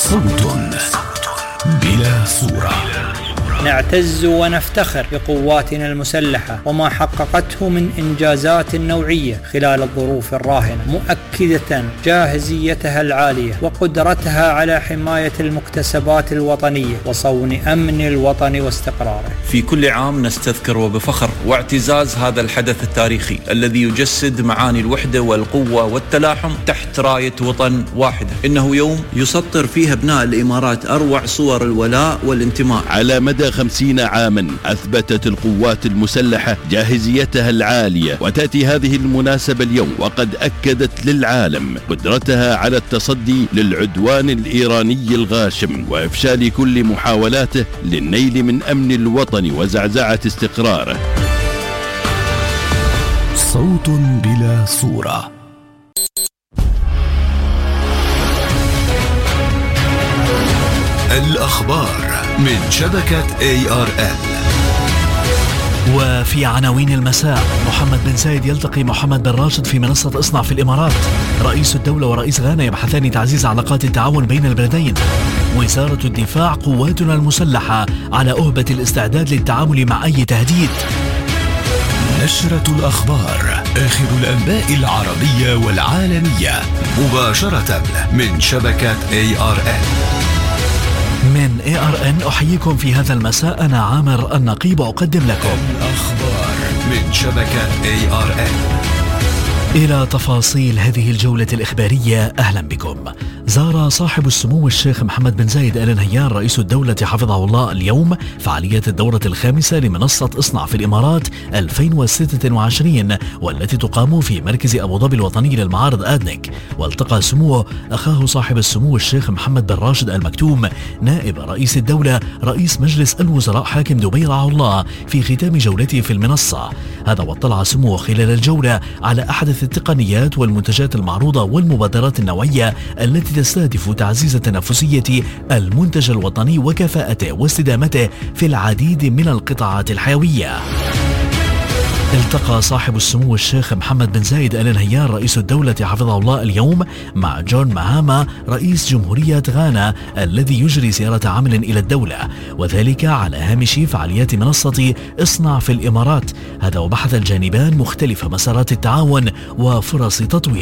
صوت بلا صورة. نعتز ونفتخر بقواتنا المسلحة وما حققته من إنجازات نوعية خلال الظروف الراهنة، مؤكدة جاهزيتها العالية وقدرتها على حماية المكتسبات الوطنية وصون أمن الوطن واستقراره. في كل عام نستذكر وبفخر واعتزاز هذا الحدث التاريخي الذي يجسد معاني الوحدة والقوة والتلاحم تحت راية وطن واحدة. إنه يوم يسطر فيه أبناء الإمارات أروع صور الولاء والانتماء. على مدى 50 عاما أثبتت القوات المسلحة جاهزيتها العالية، وتأتي هذه المناسبة اليوم وقد أكدت للعالم قدرتها على التصدي للعدوان الإيراني الغاشم وإفشال كل محاولاته للنيل من أمن الوطن وزعزعة استقراره. صوت بلا صورة. الأخبار من شبكة ARN. وفي عناوين المساء: محمد بن زايد يلتقي محمد بن راشد في منصة اصنع في الإمارات. رئيس الدولة ورئيس غانا يبحثان تعزيز علاقات التعاون بين البلدين. وزارة الدفاع: قواتنا المسلحة على أهبة الاستعداد للتعامل مع أي تهديد. نشرة الأخبار، آخر الأنباء العربية والعالمية، مباشرة من شبكة ARN. من ARN أحييكم في هذا المساء. أنا عامر النقيب أقدم لكم الأخبار من شبكة ARN. إلى تفاصيل هذه الجولة الإخبارية، أهلا بكم. زار صاحب السمو الشيخ محمد بن زايد آل نهيان رئيس الدولة حفظه الله اليوم فعاليات الدورة الخامسة لمنصة اصنع في الإمارات 2026، والتي تقام في مركز أبو ظبي الوطني للمعارض آدنك. والتقى سموه أخاه صاحب السمو الشيخ محمد بن راشد آل مكتوم نائب رئيس الدولة رئيس مجلس الوزراء حاكم دبي رعاه الله في ختام جولته في المنصة. هذا واطلع سموه خلال الجولة على أحدث التقنيات والمنتجات المعروضة والمبادرات النوعية التي تستهدف تعزيز تنافسية المنتج الوطني وكفاءته واستدامته في العديد من القطاعات الحيوية. التقى صاحب السمو الشيخ محمد بن زايد آل نهيان رئيس الدولة حفظه الله اليوم مع جون مهاما رئيس جمهورية غانا الذي يجري زيارة عمل إلى الدولة، وذلك على هامش فعاليات منصة اصنع في الإمارات. هذا وبحث الجانبان مختلف مسارات التعاون وفرص تطوير.